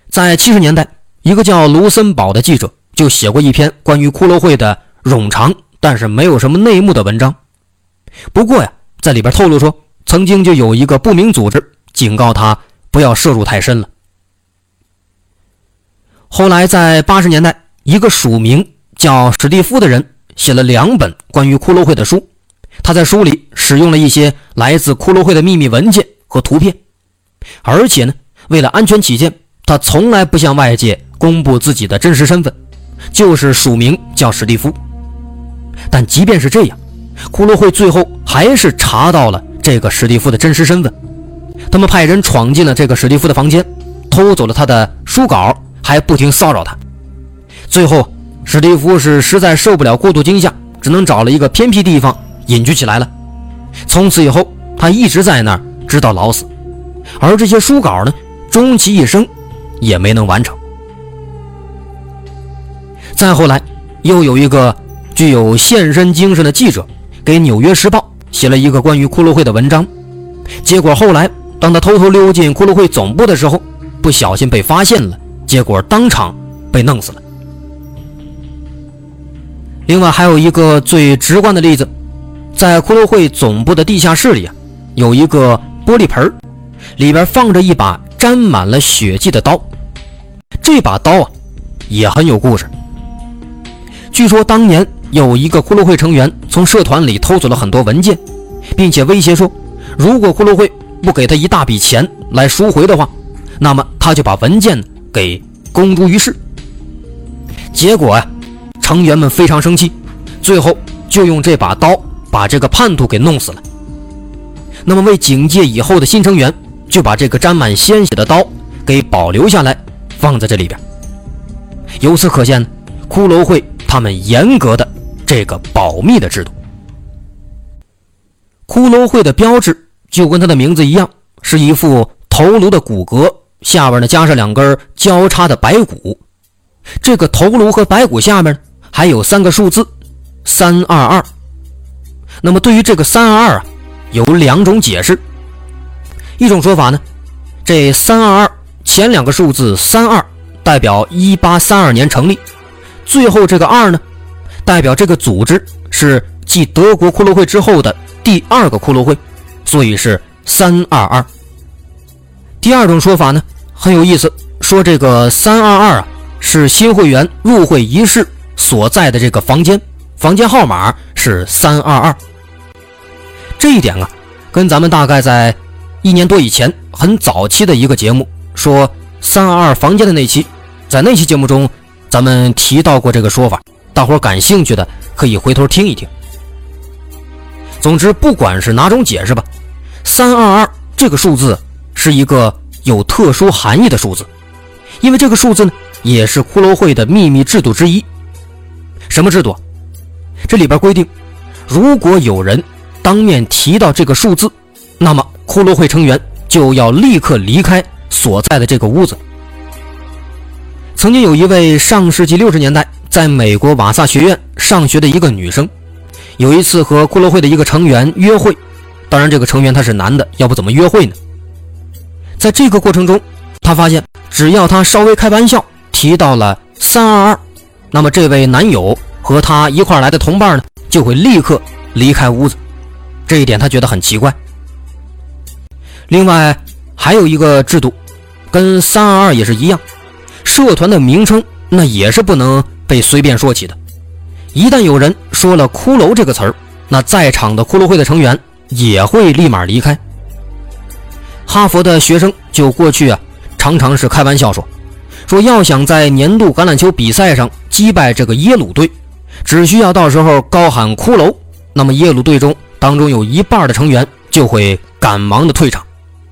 在70年代，一个叫卢森堡的记者就写过一篇关于骷髅会的冗长但是没有什么内幕的文章。不过呀，在里边透露说，曾经就有一个不明组织警告他不要涉入太深了。后来在80年代，一个署名叫史蒂夫的人写了2本关于骷髅会的书，他在书里使用了一些来自骷髅会的秘密文件和图片，而且呢，为了安全起见，他从来不向外界公布自己的真实身份，就是署名叫史蒂夫。但即便是这样，骷髅会最后还是查到了这个史蒂夫的真实身份。他们派人闯进了这个史蒂夫的房间，偷走了他的书稿，还不停骚扰他。最后史蒂夫是实在受不了过度惊吓，只能找了一个偏僻地方隐居起来了。从此以后，他一直在那儿直到老死。而这些书稿呢，终其一生也没能完成。再后来，又有一个具有献身精神的记者给《纽约时报》写了一个关于骷髅会的文章，结果后来当他偷偷溜进骷髅会总部的时候，不小心被发现了，结果当场被弄死了。另外还有一个最直观的例子，在骷髅会总部的地下室里有一个玻璃盆，里边放着一把沾满了血迹的刀。这把刀也很有故事。据说当年有一个骷髅会成员从社团里偷走了很多文件，并且威胁说，如果骷髅会不给他一大笔钱来赎回的话，那么他就把文件给公诸于世。结果成员们非常生气，最后就用这把刀把这个叛徒给弄死了。那么为警戒以后的新成员，就把这个沾满鲜血的刀给保留下来，放在这里边。由此可见，骷髅会他们严格的这个保密的制度。骷髅会的标志就跟它的名字一样，是一副头颅的骨骼，下边呢加上2根交叉的白骨。这个头颅和白骨下面还有3个数字322。那么对于这个322有2种解释。一种说法呢，这322前2个数字32代表1832年成立，最后这个2呢，代表这个组织是继德国骷髅会之后的第2个骷髅会，所以是322。第二种说法呢很有意思，说这个322是新会员入会仪式所在的这个房间号码是322。这一点跟咱们大概在1年多以前很早期的一个节目说322房间的那期，在那期节目中咱们提到过这个说法，大伙感兴趣的可以回头听一听。总之不管是哪种解释吧，322这个数字是一个有特殊含义的数字，因为这个数字呢也是骷髅会的秘密制度之一。什么制度？这里边规定，如果有人当面提到这个数字，那么骷髅会成员就要立刻离开所在的这个屋子。曾经有一位上世纪60年代在美国瓦萨学院上学的一个女生，有一次和骷髅会的一个成员约会，当然这个成员他是男的，要不怎么约会呢？在这个过程中，她发现只要她稍微开玩笑提到了322，那么这位男友和他一块来的同伴呢就会立刻离开屋子。这一点她觉得很奇怪。另外还有一个制度跟322也是一样，社团的名称那也是不能被随便说起的。一旦有人说了骷髅这个词儿，那在场的骷髅会的成员也会立马离开。哈佛的学生就过去常常是开玩笑说要想在年度橄榄球比赛上击败这个耶鲁队，只需要到时候高喊骷髅，那么耶鲁队当中有1半的成员就会赶忙的退场。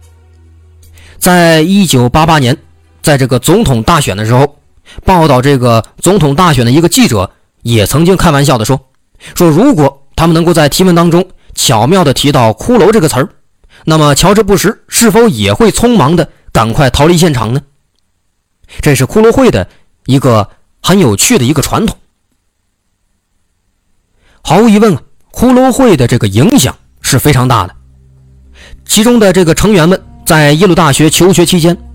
在1988年，在这个总统大选的时候，报道这个总统大选的一个记者也曾经开玩笑的说如果他们能够在提问当中巧妙的提到骷髅这个词儿，那么乔治布什是否也会匆忙的赶快逃离现场呢？这是骷髅会的一个很有趣的一个传统。毫无疑问骷髅会的这个影响是非常大的。其中的这个成员们在耶鲁大学求学期间，